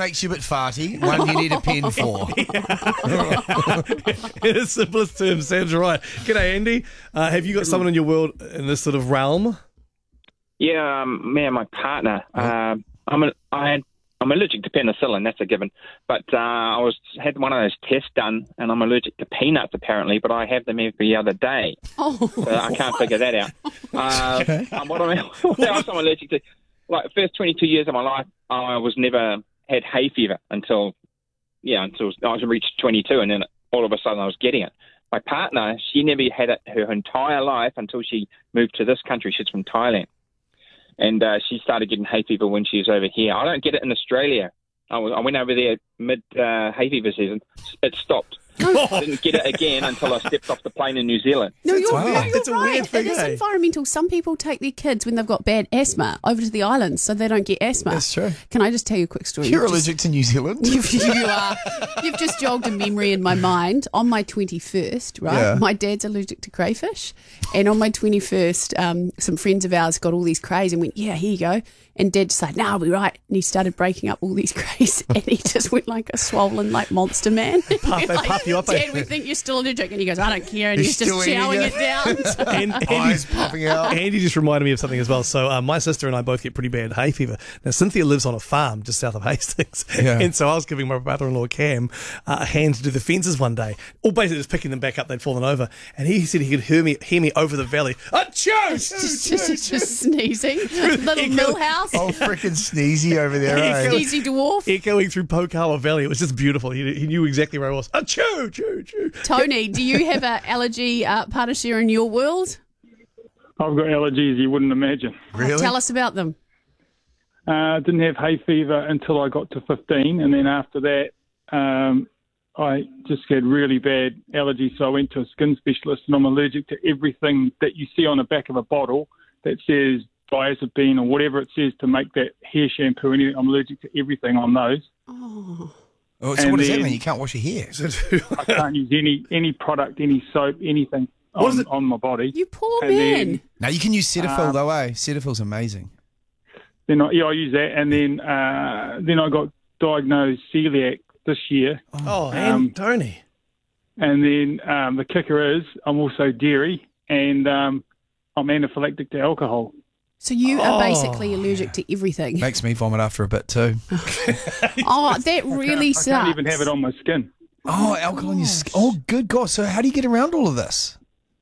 makes you a bit farty, one you need a pen for. In its simplest terms, Sam's right. G'day, Andy. Have you got someone in your world in this sort of realm? Yeah, me and my partner. I'm allergic to penicillin, that's a given. But I had one of those tests done, and I'm allergic to peanuts apparently, but I have them every other day. Oh, So I can't figure that out. What else I'm allergic to? Like the first 22 years of my life, I was never had hay fever until I was reached 22, and then all of a sudden I was getting it. My partner, she never had it her entire life until she moved to this country. She's from Thailand. And she started getting hay fever when she was over here. I don't get it in Australia. I went over there mid hay fever season. It stopped. I didn't get it again until I stepped off the plane in New Zealand. no, you're It's a right. weird thing, It is eh? environmental. Some people take their kids when they've got bad asthma over to the islands so they don't get asthma. That's true. Can I just tell you a quick story? You're allergic to New Zealand? You are. You've just jogged a memory in my mind. On my 21st, right? Yeah. My dad's allergic to crayfish. And on my 21st, some friends of ours got all these crays and went, yeah, here you go. And Dad decided, no, I'll be right. And he started breaking up all these crays and he just went like a swollen, like monster man. They puff you up, eh? Dad, we think you're still allergic. And he goes, I don't care. And He's he's still just eating chowing it. it down. And Eyes popping out. Andy just reminded me of something as well. So my sister and I both get pretty bad hay fever. Now, Cynthia lives on a farm just south of Hastings. Yeah. And so I was giving my brother-in-law Cam a hand to do the fences one day. Or basically just picking them back up. They'd fallen over. And he said he could hear me over the valley. Achoo! just sneezing. Little Millhouse. Oh, freaking sneezy over there, eh? Sneezy dwarf. Echoing through Pokawa Valley. It was just beautiful. He knew exactly where I was. Achoo! Choo, choo. Tony, do you have an allergy part of share in your world? I've got allergies you wouldn't imagine. Really? Tell us about them. Didn't have hay fever until I got to 15, and then after that, I just had really bad allergies, so I went to a skin specialist, and I'm allergic to everything that you see on the back of a bottle that says diazepam or whatever it says to make that hair shampoo. Anything. I'm allergic to everything on those. Oh. Oh, so And what does that then- mean? You can't wash your hair? I can't use any product, any soap, anything on my body. You poor And man. then- Now, you can use Cetaphil, though, eh? Cetaphil's amazing. Then I use that, and then I got diagnosed celiac this year. Oh, and Tony. And then the kicker is I'm also dairy, and I'm anaphylactic to alcohol. So you are basically allergic to everything. Makes me vomit after a bit, too. Oh, that really I sucks. can't even have it on my skin. Oh, alcohol in your skin. Oh, good God. So how do you get around all of this?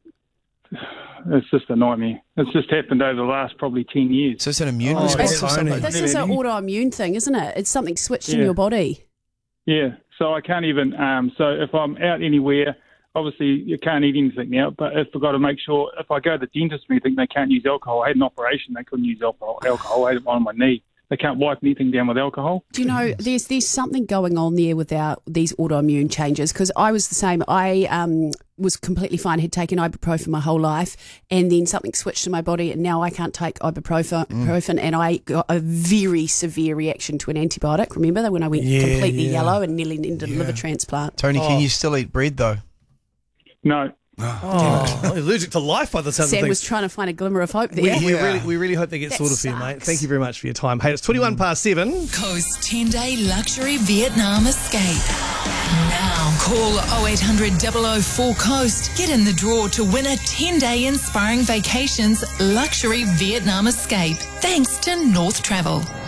It's just a nightmare. It's just happened over the last probably 10 years. So it's an immune Oh, response it's or something? Tony. This is an autoimmune thing, isn't it? It's something switched in Yeah. your body. Yeah, so I can't even. So if I'm out anywhere, obviously you can't eat anything now. But if I've got to make sure, if I go to the dentist and anything, they can't use alcohol. I had an operation; they couldn't use alcohol. I had it on my knee. They can't wipe anything down with alcohol. Do you know there's something going on there with these autoimmune changes? Because I was the same. I was completely fine, had taken ibuprofen my whole life, and then something switched in my body, and now I can't take ibuprofen, and I got a very severe reaction to an antibiotic. Remember when I went completely yellow and nearly needed a liver transplant? Tony, can you still eat bread, though? No, Oh, allergic to life by the sound of Sam things. was trying to find a glimmer of hope We, there. we really hope they get That sorted for you, mate. sucks. Thank you very much for your time. Hey, it's 21 past 7. Coast 10-day luxury Vietnam escape. Now call 0800 004 Coast. Get in the draw to win a 10-day inspiring vacations luxury Vietnam escape. Thanks to North Travel.